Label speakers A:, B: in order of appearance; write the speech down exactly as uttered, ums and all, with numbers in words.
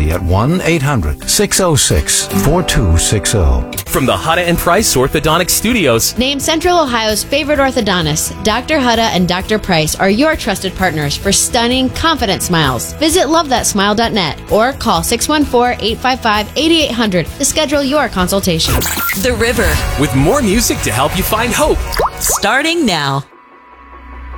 A: today at one eight hundred six oh six four two six oh.
B: From the Hutta and Price Orthodontic Studios.
C: Named Central Ohio's favorite orthodontists, Doctor Hutta and Doctor Price are your trusted partners for stunning, confident smiles. Visit love that smile dot net or call six one four, eight five five, eight eight hundred to schedule your consultation.
D: The River.
B: With more music to help you find hope.
D: Starting now.